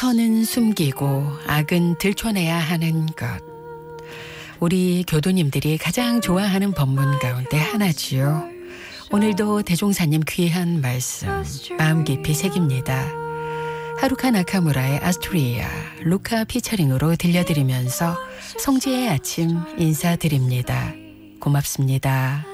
선은 숨기고 악은 들춰내야 하는 것. 우리 교도님들이 가장 좋아하는 법문 가운데 하나지요. 오늘도 대종사님 귀한 말씀 마음 깊이 새깁니다. 하루카 나카무라의 아스토리아, 루카 피처링으로 들려드리면서 성지의 아침 인사드립니다. 고맙습니다.